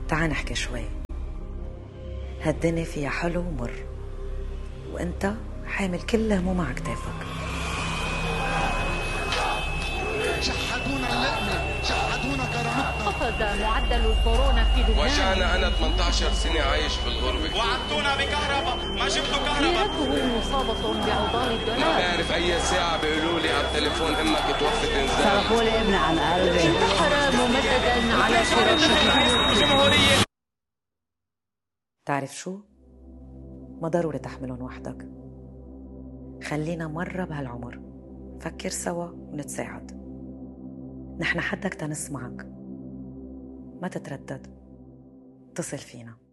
تعال نحكي شوي. هالدنيا فيها حلو ومر، وانت حامل كل هموم على كتافك. شحدونا اللقمة، شحدونا كرامتنا. خفض معدل الكورونا في لبنان. وجعنا أنا 18 سنة عايش بالغربة. وعدتونا بكهرباء، ما جبتوا كهرباء. ليرته مصابة بعضال الدولار. ما بعرف أي ساعة بيقولوا لي على التليفون إمك توفت إنزال. صرفوا لي ابن عن قلبي. انتحر ممددا على فراشه. تعرف شو؟ ما ضروري تحملهم وحدك. خلينا مرة بهالعمر فكر سوا ونتساعد. نحن حدك تنسمعك، ما تتردد، اتصل فينا.